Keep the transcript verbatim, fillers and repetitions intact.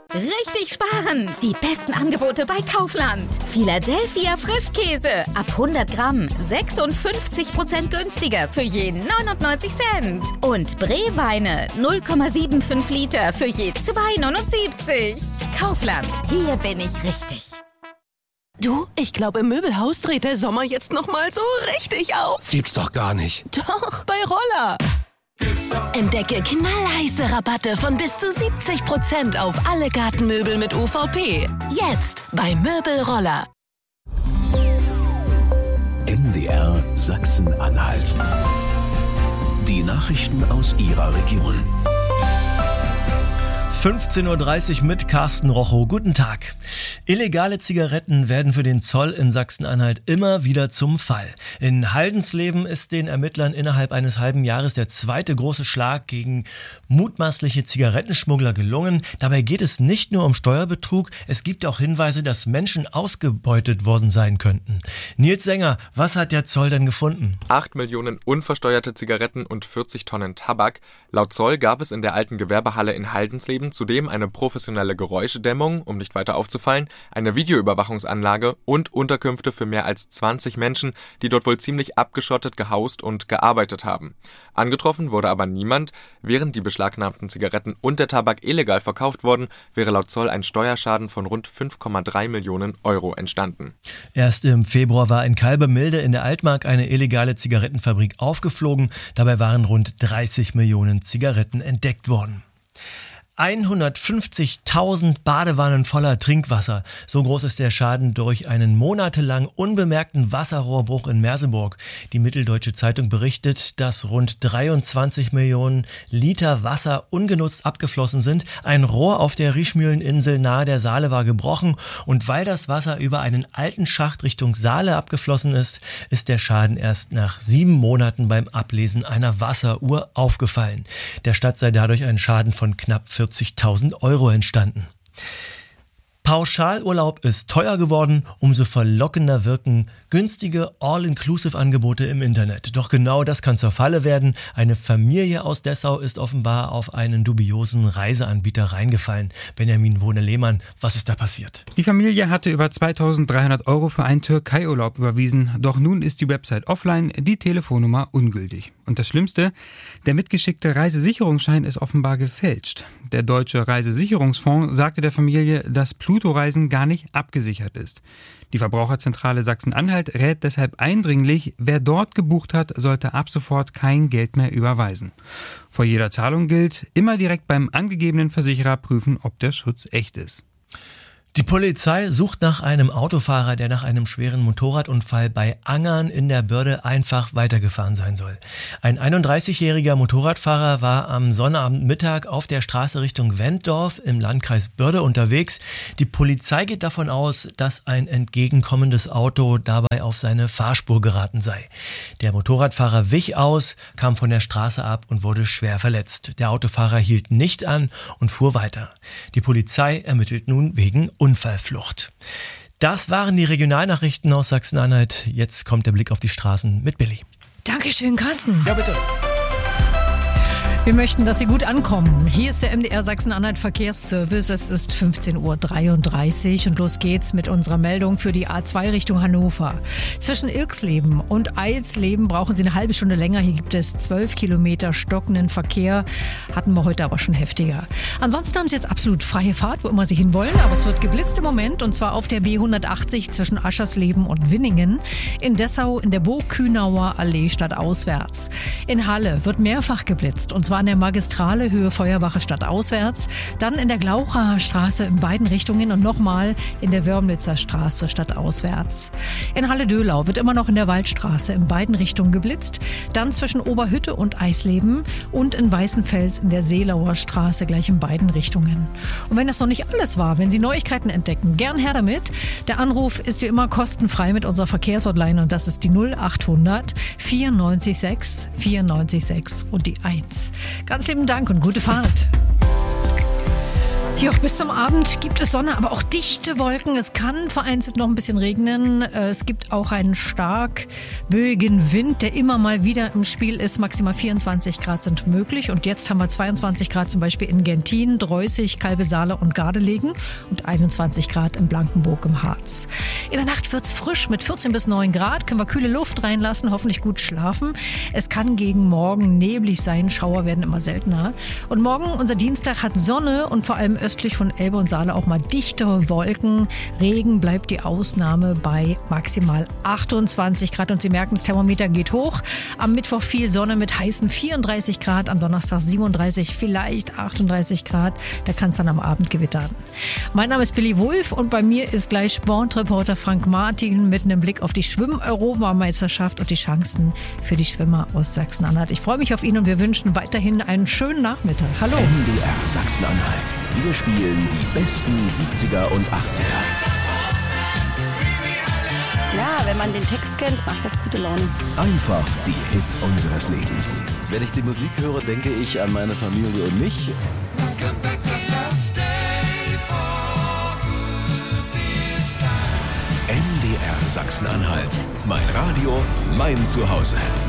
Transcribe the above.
Richtig sparen! Die besten Angebote bei Kaufland. Philadelphia Frischkäse. Ab hundert Gramm. sechsundfünfzig Prozent günstiger für je neunundneunzig Cent. Und Bree-Weine. null Komma fünfundsiebzig Liter für je zwei Komma neunundsiebzig. Kaufland. Hier bin ich richtig. Du, ich glaube, im Möbelhaus dreht der Sommer jetzt noch mal so richtig auf. Gibt's doch gar nicht. Doch, bei Roller. Entdecke knallheiße Rabatte von bis zu siebzig Prozent auf alle Gartenmöbel mit U V P. Jetzt bei Möbelroller. M D R Sachsen-Anhalt. Die Nachrichten aus Ihrer Region. fünfzehn Uhr dreißig mit Carsten Rochow. Guten Tag. Illegale Zigaretten werden für den Zoll in Sachsen-Anhalt immer wieder zum Fall. In Haldensleben ist den Ermittlern innerhalb eines halben Jahres der zweite große Schlag gegen mutmaßliche Zigarettenschmuggler gelungen. Dabei geht es nicht nur um Steuerbetrug, es gibt auch Hinweise, dass Menschen ausgebeutet worden sein könnten. Nils Sänger, was hat der Zoll denn gefunden? Acht Millionen unversteuerte Zigaretten und vierzig Tonnen Tabak. Laut Zoll gab es in der alten Gewerbehalle in Haldensleben zudem eine professionelle Geräuschedämmung, um nicht weiter aufzufallen, eine Videoüberwachungsanlage und Unterkünfte für mehr als zwanzig Menschen, die dort wohl ziemlich abgeschottet gehaust und gearbeitet haben. Angetroffen wurde aber niemand. Während die beschlagnahmten Zigaretten und der Tabak illegal verkauft wurden, wäre laut Zoll ein Steuerschaden von rund fünf Komma drei Millionen Euro entstanden. Erst im Februar war in Kalbemilde in der Altmark eine illegale Zigarettenfabrik aufgeflogen. Dabei waren rund dreißig Millionen Zigaretten entdeckt worden. hundertfünfzigtausend Badewannen voller Trinkwasser. So groß ist der Schaden durch einen monatelang unbemerkten Wasserrohrbruch in Merseburg. Die Mitteldeutsche Zeitung berichtet, dass rund dreiundzwanzig Millionen Liter Wasser ungenutzt abgeflossen sind. Ein Rohr auf der Rischmühleninsel nahe der Saale war gebrochen und weil das Wasser über einen alten Schacht Richtung Saale abgeflossen ist, ist der Schaden erst nach sieben Monaten beim Ablesen einer Wasseruhr aufgefallen. Der Stadt sei dadurch ein Schaden von knapp vierzigtausend Euro entstanden. Pauschalurlaub ist teuer geworden, umso verlockender wirken günstige All-Inclusive-Angebote im Internet. Doch genau das kann zur Falle werden. Eine Familie aus Dessau ist offenbar auf einen dubiosen Reiseanbieter reingefallen. Benjamin Wohne-Lehmann, was ist da passiert? Die Familie hatte über zweitausenddreihundert Euro für einen Türkei-Urlaub überwiesen. Doch nun ist die Website offline, die Telefonnummer ungültig. Und das Schlimmste, der mitgeschickte Reisesicherungsschein ist offenbar gefälscht. Der Deutsche Reisesicherungsfonds sagte der Familie, dass Pluto-Reisen gar nicht abgesichert ist. Die Verbraucherzentrale Sachsen-Anhalt rät deshalb eindringlich, wer dort gebucht hat, sollte ab sofort kein Geld mehr überweisen. Vor jeder Zahlung gilt, immer direkt beim angegebenen Versicherer prüfen, ob der Schutz echt ist. Die Polizei sucht nach einem Autofahrer, der nach einem schweren Motorradunfall bei Angern in der Börde einfach weitergefahren sein soll. Ein einunddreißigjähriger Motorradfahrer war am Sonnabendmittag auf der Straße Richtung Wenddorf im Landkreis Börde unterwegs. Die Polizei geht davon aus, dass ein entgegenkommendes Auto dabei auf seine Fahrspur geraten sei. Der Motorradfahrer wich aus, kam von der Straße ab und wurde schwer verletzt. Der Autofahrer hielt nicht an und fuhr weiter. Die Polizei ermittelt nun wegen Unfallflucht. Das waren die Regionalnachrichten aus Sachsen-Anhalt. Jetzt kommt der Blick auf die Straßen mit Billy. Dankeschön, Carsten. Ja, bitte. Wir möchten, dass Sie gut ankommen. Hier ist der M D R Sachsen-Anhalt Verkehrsservice. Es ist fünfzehn Uhr dreiunddreißig und los geht's mit unserer Meldung für die A zwei Richtung Hannover. Zwischen Irksleben und Eilsleben brauchen Sie eine halbe Stunde länger. Hier gibt es zwölf Kilometer stockenden Verkehr. Hatten wir heute aber schon heftiger. Ansonsten haben Sie jetzt absolut freie Fahrt, wo immer Sie hinwollen. Aber es wird geblitzt im Moment und zwar auf der B hundertachtzig zwischen Aschersleben und Winningen. In Dessau in der Burg-Kühnauer Allee stadtauswärts. In Halle wird mehrfach geblitzt und zwar an der Magistrale Höhe Feuerwache stadtauswärts, dann in der Glauchaer Straße in beiden Richtungen und nochmal in der Wörmlitzer Straße stadtauswärts. In Halle-Döhlau wird immer noch in der Waldstraße in beiden Richtungen geblitzt, dann zwischen Oberhütte und Eisleben und in Weißenfels in der Seelauer Straße gleich in beiden Richtungen. Und wenn das noch nicht alles war, wenn Sie Neuigkeiten entdecken, gern her damit. Der Anruf ist wie immer kostenfrei mit unserer Verkehrshotline und das ist die null achthundert vierundneunzig sechs vierundneunzig sechs und die eins. Ganz lieben Dank und gute Fahrt. Jo, bis zum Abend gibt es Sonne, aber auch dichte Wolken. Es kann vereinzelt noch ein bisschen regnen. Es gibt auch einen stark böigen Wind, der immer mal wieder im Spiel ist. Maximal vierundzwanzig Grad sind möglich. Und jetzt haben wir zweiundzwanzig Grad zum Beispiel in Gentin, Dreußig, Kalbesaale und Gardelegen und einundzwanzig Grad in Blankenburg im Harz. In der Nacht wird's frisch mit vierzehn bis neun Grad. Können wir kühle Luft reinlassen, hoffentlich gut schlafen. Es kann gegen morgen neblig sein. Schauer werden immer seltener. Und morgen, unser Dienstag, hat Sonne und vor allem östlich von Elbe und Saale auch mal dichtere Wolken. Regen bleibt die Ausnahme bei maximal achtundzwanzig Grad. Und Sie merken, das Thermometer geht hoch. Am Mittwoch viel Sonne mit heißen vierunddreißig Grad. Am Donnerstag siebenunddreißig, vielleicht achtunddreißig Grad. Da kann es dann am Abend gewittern. Mein Name ist Billy Wulff und bei mir ist gleich Sportreporter Frank Martin mit einem Blick auf die Schwimm-Europameisterschaft und die Chancen für die Schwimmer aus Sachsen-Anhalt. Ich freue mich auf ihn und wir wünschen weiterhin einen schönen Nachmittag. Hallo. M D R Sachsen-Anhalt. Wir spielen die besten siebziger und achtziger. Ja, wenn man den Text kennt, macht das gute Laune. Einfach die Hits unseres Lebens. Wenn ich die Musik höre, denke ich an meine Familie und mich. M D R Sachsen-Anhalt. Mein Radio, mein Zuhause.